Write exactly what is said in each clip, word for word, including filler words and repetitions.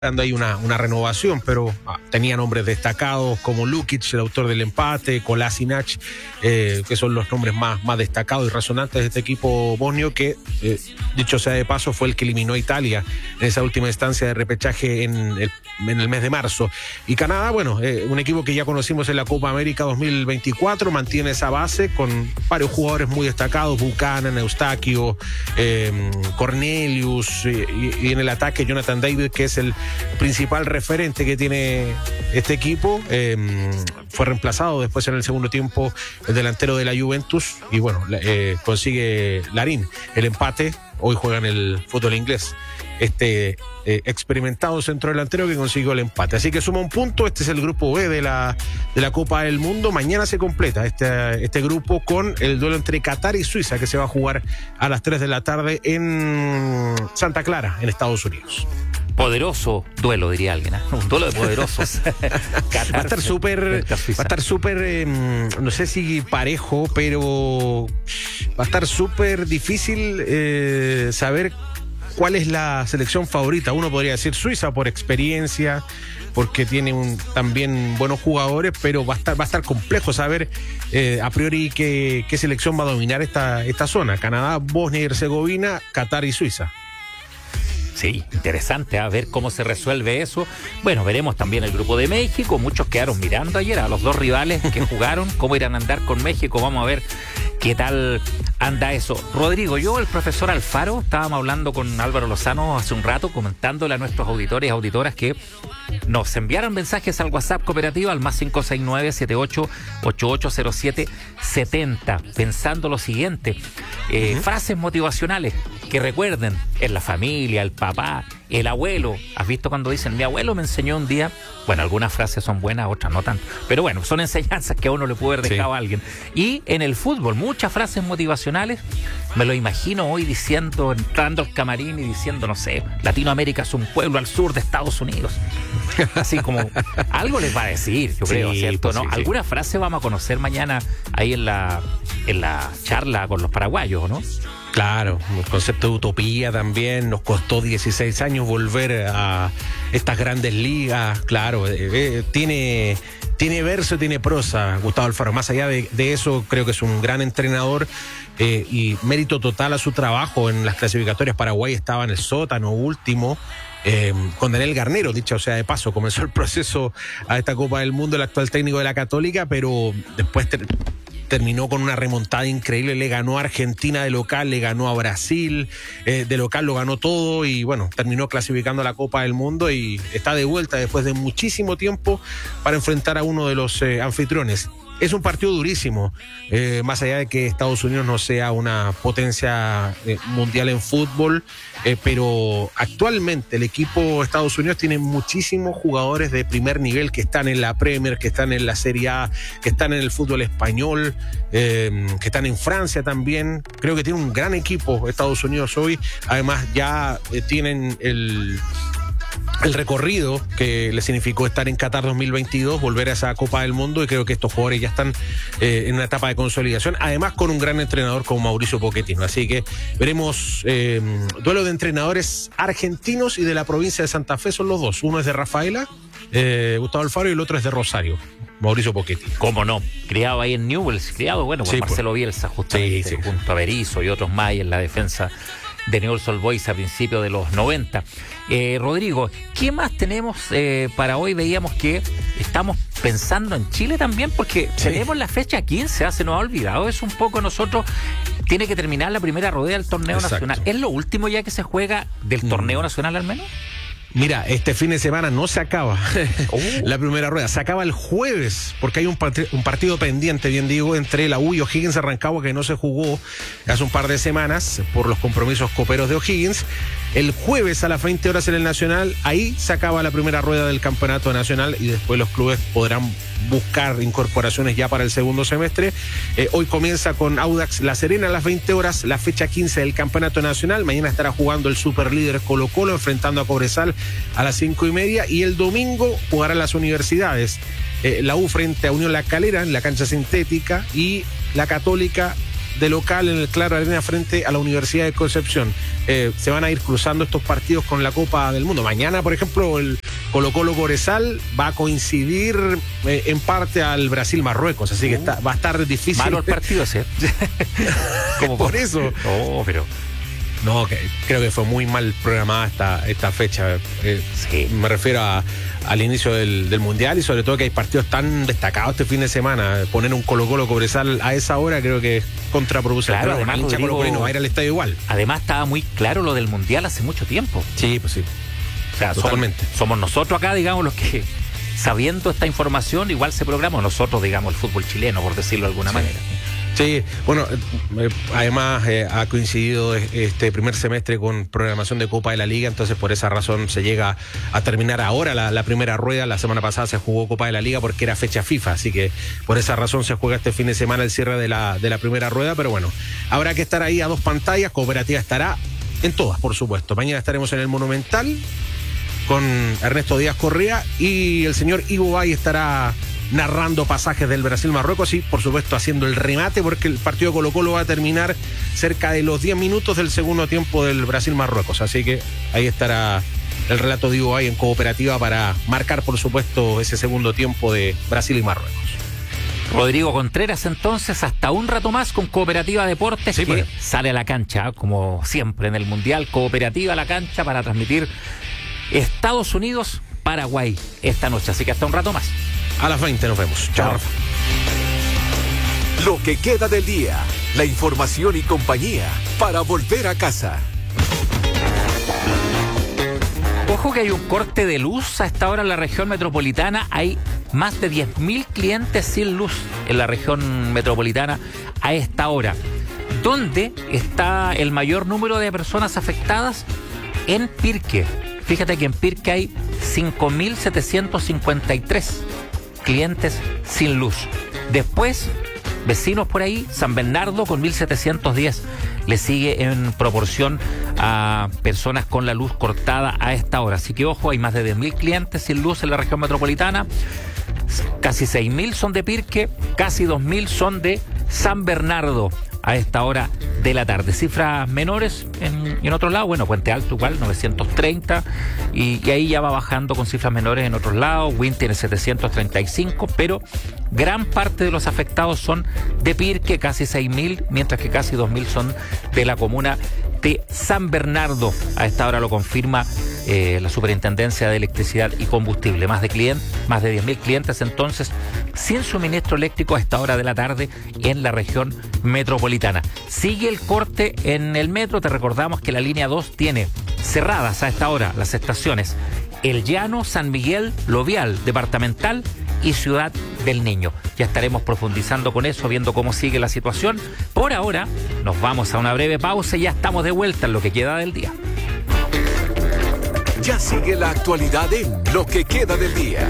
dando ahí una, una renovación, pero ah, tenía nombres destacados como Lukic, el autor del empate, Kolasinac, eh, que son los nombres más, más destacados y resonantes de este equipo bosnio que, eh, dicho sea de paso, fue el que eliminó a Italia en esa última instancia de repechaje en el, en el mes de marzo. Y Canadá, bueno, eh, un equipo que ya conocimos en la Copa América dos mil veinticuatro, mantiene esa base con varios jugadores muy destacados, Buchanan, Eustaquio, eh, Cornelius, eh, y, y en el ataque Jonathan David, que es el principal referente que tiene este equipo. Eh, fue reemplazado después en el segundo tiempo el delantero de la Juventus y bueno, eh, consigue Larín el empate. Hoy juega en el fútbol inglés este eh, experimentado centrodelantero que consiguió el empate, así que suma un punto. Este es el grupo B de la, de la Copa del Mundo. Mañana se completa este, este grupo con el duelo entre Qatar y Suiza, que se va a jugar a las tres de la tarde en Santa Clara, en Estados Unidos. Poderoso duelo, diría alguien, ¿eh? Un duelo de poderosos. Va a estar súper, va a estar súper, eh, no sé si parejo, pero va a estar súper difícil eh, saber cuál es la selección favorita. Uno podría decir Suiza por experiencia, porque tiene un, también buenos jugadores, pero va a estar, va a estar complejo saber eh, a priori qué, qué selección va a dominar esta, esta zona. Canadá, Bosnia y Herzegovina, Qatar y Suiza. Sí, interesante a ver cómo se resuelve eso. Bueno, veremos también el grupo de México. Muchos quedaron mirando ayer a los dos rivales que jugaron, cómo irán a andar con México. Vamos a ver qué tal anda eso. Rodrigo, yo, el profesor Alfaro, estábamos hablando con Álvaro Lozano hace un rato, comentándole a nuestros auditores y auditoras que nos enviaron mensajes al WhatsApp cooperativo al más cinco seis nueve, siete ocho ocho ocho cero siete siete cero, pensando lo siguiente, eh, uh-huh. frases motivacionales que recuerden en la familia, el papá, el abuelo. ¿Has visto cuando dicen, mi abuelo me enseñó un día? Bueno, algunas frases son buenas, otras no tanto, pero bueno, son enseñanzas que a uno le puede haber dejado sí. a alguien. Y en el fútbol, muchas frases motivacionales, me lo imagino hoy diciendo, entrando al camarín y diciendo, no sé, Latinoamérica es un pueblo al sur de Estados Unidos. Así como, algo les va a decir, yo creo, sí, ¿cierto? Pues ¿no? Sí, alguna sí. frase vamos a conocer mañana ahí en la, en la charla con los paraguayos, ¿no? Claro, el concepto de utopía también. Nos costó dieciséis años volver a estas grandes ligas. Claro, eh, eh, tiene, tiene verso, tiene prosa Gustavo Alfaro. Más allá de, de eso, creo que es un gran entrenador eh, y mérito total a su trabajo. En las clasificatorias, Paraguay estaba en el sótano último. Eh, con Daniel Garnero, dicho sea de paso, comenzó el proceso a esta Copa del Mundo, el actual técnico de la Católica, pero después ter- terminó con una remontada increíble. Le ganó a Argentina de local, le ganó a Brasil, eh, de local lo ganó todo y bueno, terminó clasificando a la Copa del Mundo y está de vuelta después de muchísimo tiempo para enfrentar a uno de los eh, anfitriones. Es un partido durísimo, eh, más allá de que Estados Unidos no sea una potencia eh, mundial en fútbol, eh, pero actualmente el equipo de Estados Unidos tiene muchísimos jugadores de primer nivel que están en la Premier, que están en la Serie A, que están en el fútbol español, eh, que están en Francia también. Creo que tiene un gran equipo Estados Unidos hoy. Además ya eh, tienen el... el recorrido que le significó estar en Qatar dos mil veintidós, volver a esa Copa del Mundo, y creo que estos jugadores ya están eh, en una etapa de consolidación, además con un gran entrenador como Mauricio Pochettino. Así que veremos eh, duelo de entrenadores argentinos y de la provincia de Santa Fe, son los dos. Uno es de Rafaela, eh, Gustavo Alfaro, y el otro es de Rosario, Mauricio Pochettino. ¿Cómo no? Criado ahí en Newell's, criado, bueno, por sí, Marcelo pues. Bielsa, justamente, sí, sí. junto a Berizzo y otros más en la defensa de Newell's Old Boys a principios de los noventa. Eh, Rodrigo, ¿qué más tenemos eh, para hoy? Veíamos que estamos pensando en Chile también, porque sí. tenemos la fecha quince, ¿eh? Se nos ha olvidado, es un poco nosotros, tiene que terminar la primera rueda del torneo Exacto. nacional. ¿Es lo último ya que se juega del torneo mm. nacional al menos? Mira, este fin de semana no se acaba oh. la primera rueda, se acaba el jueves, porque hay un, part- un partido pendiente, bien digo, entre la U y O'Higgins de Rancagua, que no se jugó hace un par de semanas por los compromisos coperos de O'Higgins. El jueves a las veinte horas en el Nacional, ahí se acaba la primera rueda del campeonato nacional y después los clubes podrán buscar incorporaciones ya para el segundo semestre. Eh, hoy comienza con Audax La Serena a las veinte horas, la fecha quince del campeonato nacional. Mañana estará jugando el superlíder Colo Colo enfrentando a Cobresal a las cinco y media, y el domingo jugarán las universidades. Eh, la U frente a Unión La Calera en la cancha sintética y la Católica de local en el Claro Arena frente a la Universidad de Concepción. Eh, se van a ir cruzando estos partidos con la Copa del Mundo. Mañana, por ejemplo, el Colo-Colo Cobresal va a coincidir eh, en parte al Brasil-Marruecos, así que está, va a estar difícil. Malos partidos, ¿eh? Como por eso. Oh, pero... No, que, creo que fue muy mal programada esta, esta fecha. Eh, sí. Me refiero a, al inicio del, del Mundial y sobre todo que hay partidos tan destacados este fin de semana. Poner un Colo-Colo Cobresal a esa hora creo que es contraproducente. Claro, además, hincha Colo-Colo no va a ir al estadio igual. Además estaba muy claro lo del Mundial hace mucho tiempo. Sí, pues sí. O sea, totalmente. Somos, somos nosotros acá, digamos, los que, sabiendo esta información, igual se programa nosotros, digamos, el fútbol chileno, por decirlo de alguna sí. manera. Sí, bueno, eh, además eh, ha coincidido este primer semestre con programación de Copa de la Liga, entonces por esa razón se llega a terminar ahora la, la primera rueda. La semana pasada se jugó Copa de la Liga porque era fecha FIFA, así que por esa razón se juega este fin de semana el cierre de la, de la primera rueda, pero bueno, habrá que estar ahí a dos pantallas. Cooperativa estará en todas, por supuesto. Mañana estaremos en el Monumental con Ernesto Díaz Correa y el señor Ivo Bay estará narrando pasajes del Brasil-Marruecos y, por supuesto, haciendo el remate porque el partido Colo-Colo va a terminar cerca de los diez minutos del segundo tiempo del Brasil-Marruecos. Así que ahí estará el relato de Ivo Bay en Cooperativa para marcar, por supuesto, ese segundo tiempo de Brasil y Marruecos. Rodrigo Contreras, entonces, hasta un rato más con Cooperativa Deportes, sí, que pues sale a la cancha, como siempre en el Mundial. Cooperativa a la cancha para transmitir Estados Unidos, Paraguay esta noche. Así que hasta un rato más. A las veinte nos vemos. Chao. Lo que queda del día, la información y compañía para volver a casa. Ojo que hay un corte de luz a esta hora en la región metropolitana. Hay más de diez mil clientes sin luz en la región metropolitana a esta hora. ¿Dónde está el mayor número de personas afectadas? En Pirque. Fíjate que en Pirque hay cinco mil setecientos cincuenta y tres clientes sin luz. Después, vecinos por ahí, San Bernardo con mil setecientos diez. Le sigue en proporción a personas con la luz cortada a esta hora. Así que ojo, hay más de diez mil clientes sin luz en la región metropolitana. Casi seis mil son de Pirque, casi dos mil son de San Bernardo a esta hora de la tarde. Cifras menores en, en otro lado, bueno, Puente Alto igual, novecientos treinta, y, y ahí ya va bajando con cifras menores en otros lados. Win tiene setecientos treinta y cinco, pero gran parte de los afectados son de Pirque, casi seis mil, mientras que casi dos mil son de la comuna de San Bernardo. A esta hora lo confirma eh, la Superintendencia de Electricidad y Combustible. Más de clientes, más de diez mil clientes entonces sin suministro eléctrico a esta hora de la tarde en la región metropolitana. Sigue el corte en el metro. Te recordamos que la línea dos tiene cerradas a esta hora las estaciones El Llano, San Miguel, Lovial, Departamental y Ciudad del Niño. Ya estaremos profundizando con eso, viendo cómo sigue la situación. Por ahora, nos vamos a una breve pausa y ya estamos de vuelta en lo que queda del día. Ya sigue la actualidad en Lo que queda del día.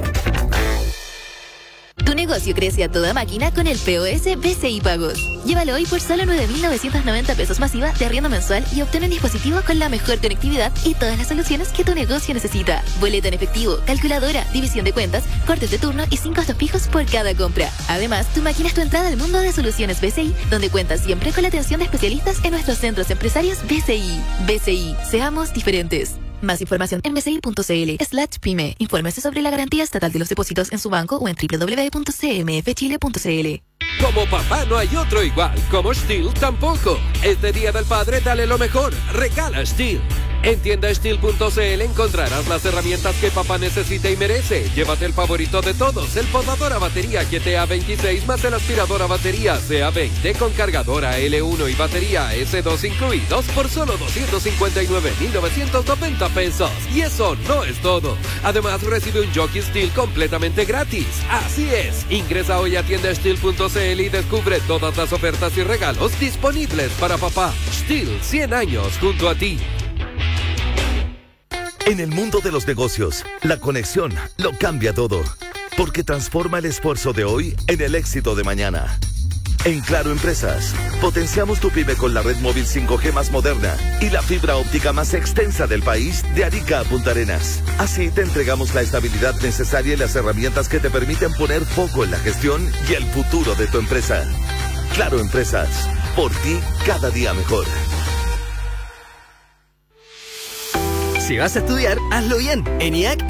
Tu negocio crece a toda máquina con el P O S B C I Pagos. Llévalo hoy por solo nueve mil novecientos noventa pesos masiva de arriendo mensual y obtén un dispositivo con la mejor conectividad y todas las soluciones que tu negocio necesita. Boleta en efectivo, calculadora, división de cuentas, cortes de turno y sin costos fijos por cada compra. Además, tu máquina es tu entrada al mundo de soluciones B C I, donde cuentas siempre con la atención de especialistas en nuestros centros empresarios B C I. B C I, seamos diferentes. Más información en bci.cl slash pyme. Infórmese sobre la garantía estatal de los depósitos en su banco o en doble u doble u doble u punto c m f chile punto c l. Como papá no hay otro igual, como Stihl tampoco. Este Día del Padre dale lo mejor, regala Stihl. En tienda stihl punto c l encontrarás las herramientas que papá necesita y merece. Llévate el favorito de todos, el podador a batería G T A veintiséis más el aspirador a batería C A veinte con cargadora L uno y batería S dos incluidos por solo doscientos cincuenta y nueve mil novecientos noventa pesos. Y eso no es todo. Además recibe un jockey Stihl completamente gratis. Así es, ingresa hoy a tienda stihl punto c l y descubre todas las ofertas y regalos disponibles para papá. Stihl, cien años junto a ti. En el mundo de los negocios, la conexión lo cambia todo, porque transforma el esfuerzo de hoy en el éxito de mañana. En Claro Empresas, potenciamos tu pyme con la red móvil cinco G más moderna y la fibra óptica más extensa del país de Arica a Punta Arenas. Así te entregamos la estabilidad necesaria y las herramientas que te permiten poner foco en la gestión y el futuro de tu empresa. Claro Empresas, por ti cada día mejor. Si vas a estudiar, hazlo bien. En I A C